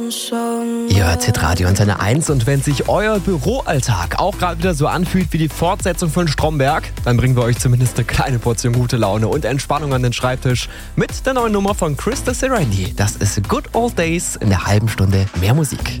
Ihr hört Hitradio Antenne 1 und wenn sich euer Büroalltag auch gerade wieder so anfühlt wie die Fortsetzung von Stromberg, dann bringen wir euch zumindest eine kleine Portion gute Laune und Entspannung an den Schreibtisch mit der neuen Nummer von Krista Serenity. Das ist Good Old Days in der halben Stunde mehr Musik.